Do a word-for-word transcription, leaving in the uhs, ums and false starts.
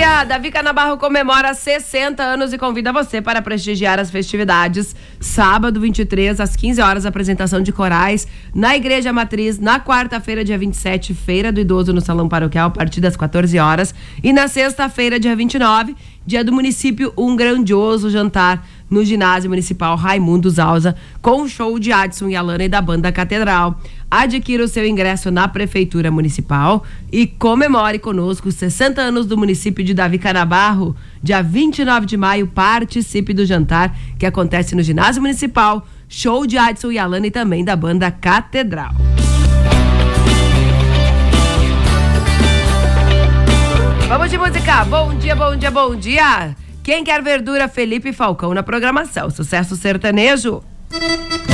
dia! Davi Canabarro comemora sessenta anos e convida você para prestigiar as festividades. Sábado, vinte e três, às quinze horas, apresentação de corais na Igreja Matriz. Na quarta-feira, dia vinte e sete, Feira do Idoso no Salão Paroquial, a partir das quatorze horas. E na sexta-feira, dia vinte e nove, dia do município, um grandioso jantar no ginásio municipal Raimundo Zausa, com o show de Adson e Alana e da banda Catedral. Adquira o seu ingresso na Prefeitura Municipal e comemore conosco os sessenta anos do município de Davi Canabarro. Dia vinte e nove de maio, participe do jantar que acontece no ginásio municipal, show de Adson e Alana e também da banda Catedral. Vamos de música. Bom dia, bom dia, bom dia. Quem quer verdura? Felipe Falcão na programação. Sucesso sertanejo.